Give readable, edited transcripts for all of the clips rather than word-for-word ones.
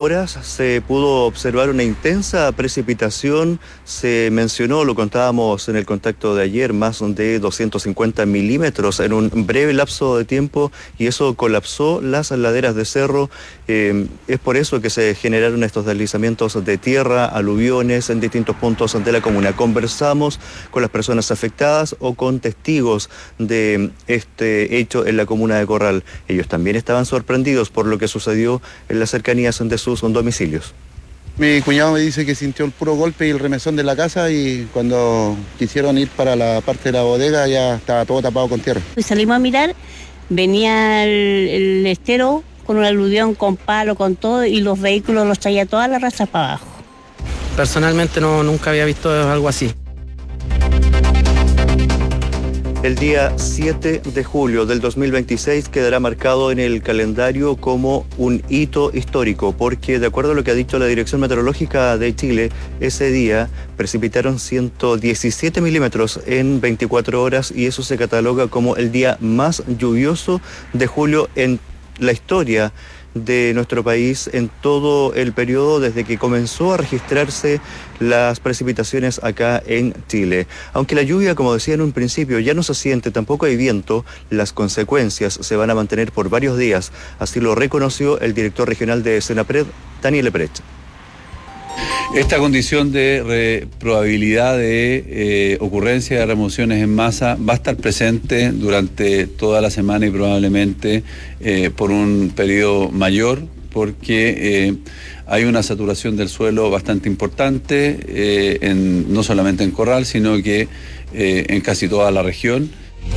horas se pudo observar una intensa precipitación. Se mencionó, lo contábamos en el contacto de ayer, más de 250 milímetros en un breve lapso de tiempo, y eso colapsó las laderas de cerro. Es por eso que se generaron estos deslizamientos de tierra, aluviones en distintos puntos de la comuna. Conversamos con las personas afectadas o con testigos de este hecho en la comuna de Corral. Ellos también estaban sorprendidos por lo que sucedió en las cercanías de sus domicilios. Mi cuñado me dice que sintió el puro golpe y el remesón de la casa, y cuando quisieron ir para la parte de la bodega ya estaba todo tapado con tierra. Y salimos a mirar, venía el estero con un aluvión, con palo, con todo, y los vehículos los traía toda la raza para abajo. Personalmente nunca había visto algo así. El día 7 de julio del 2026 quedará marcado en el calendario como un hito histórico, porque de acuerdo a lo que ha dicho la Dirección Meteorológica de Chile, ese día precipitaron 117 milímetros en 24 horas y eso se cataloga como el día más lluvioso de julio en la historia de nuestro país, en todo el periodo desde que comenzó a registrarse las precipitaciones acá en Chile. Aunque la lluvia, como decía en un principio, ya no se siente, tampoco hay viento, las consecuencias se van a mantener por varios días. Así lo reconoció el director regional de Senapred, Daniel Leprecht. Esta condición de probabilidad de ocurrencia de remociones en masa va a estar presente durante toda la semana y probablemente por un periodo mayor, porque hay una saturación del suelo bastante importante, no solamente en Corral, sino que en casi toda la región.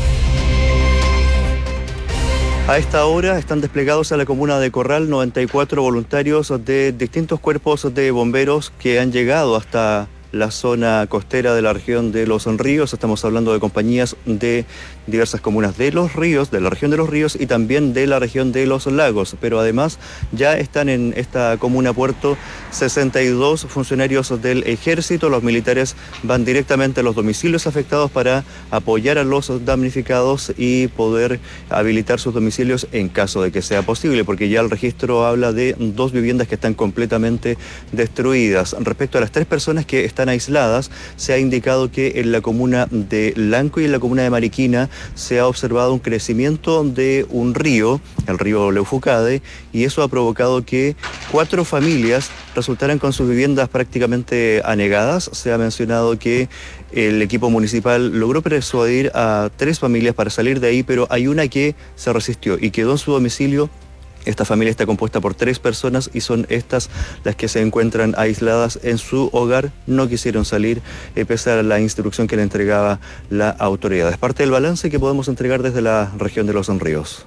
A esta hora están desplegados a la comuna de Corral 94 voluntarios de distintos cuerpos de bomberos que han llegado hasta la zona costera de la región de Los Ríos. Estamos hablando de compañías de diversas comunas de Los Ríos, de la región de Los Ríos y también de la región de Los Lagos. Pero además ya están en esta comuna puerto 62 funcionarios del ejército. Los militares van directamente a los domicilios afectados para apoyar a los damnificados y poder habilitar sus domicilios en caso de que sea posible, porque ya el registro habla de 2 viviendas que están completamente destruidas. Respecto a las 3 personas que están aisladas, se ha indicado que en la comuna de Lanco y en la comuna de Mariquina se ha observado un crecimiento de un río, el río Leufucade, y eso ha provocado que 4 familias resultaran con sus viviendas prácticamente anegadas. Se ha mencionado que el equipo municipal logró persuadir a 3 familias para salir de ahí, pero hay una que se resistió y quedó en su domicilio. Esta familia está compuesta por 3 personas y son estas las que se encuentran aisladas en su hogar. No quisieron salir pese a la instrucción que le entregaba la autoridad. Es parte del balance que podemos entregar desde la región de Los Ríos.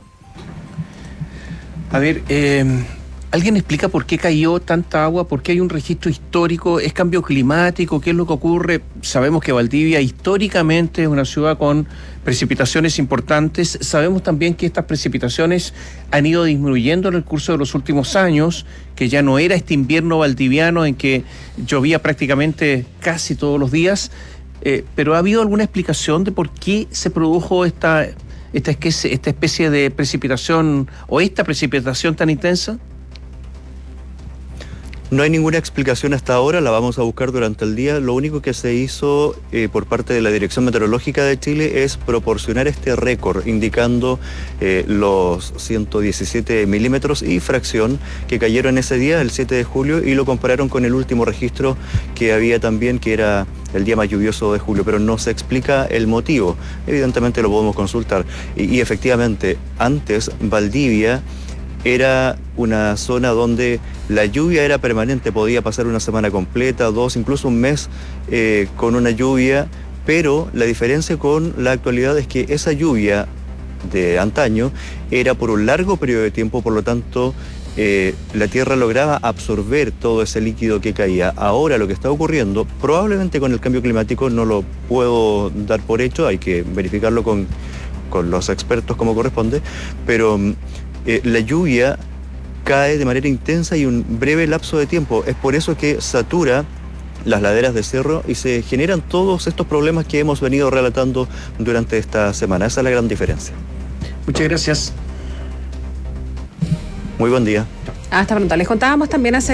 A ver, ¿alguien explica por qué cayó tanta agua? ¿Por qué hay un registro histórico? ¿Es cambio climático? ¿Qué es lo que ocurre? Sabemos que Valdivia históricamente es una ciudad con precipitaciones importantes. Sabemos también que estas precipitaciones han ido disminuyendo en el curso de los últimos años, que ya no era este invierno valdiviano en que llovía prácticamente casi todos los días. Pero ¿ha habido alguna explicación de por qué se produjo esta especie de precipitación o esta precipitación tan intensa? No hay ninguna explicación hasta ahora, la vamos a buscar durante el día. Lo único que se hizo por parte de la Dirección Meteorológica de Chile es proporcionar este récord, indicando los 117 milímetros y fracción que cayeron ese día, el 7 de julio, y lo compararon con el último registro que había también, que era el día más lluvioso de julio, pero no se explica el motivo. Evidentemente lo podemos consultar. Y efectivamente, antes Valdivia era una zona donde la lluvia era permanente, podía pasar una semana completa, 2, incluso un mes con una lluvia, pero la diferencia con la actualidad es que esa lluvia de antaño era por un largo periodo de tiempo, por lo tanto la tierra lograba absorber todo ese líquido que caía. Ahora lo que está ocurriendo, probablemente con el cambio climático, no lo puedo dar por hecho, hay que verificarlo con los expertos como corresponde, pero la lluvia cae de manera intensa y un breve lapso de tiempo. Es por eso que satura las laderas de cerro y se generan todos estos problemas que hemos venido relatando durante esta semana. Esa es la gran diferencia. Muchas gracias. Muy buen día. Hasta pronto. Les contábamos también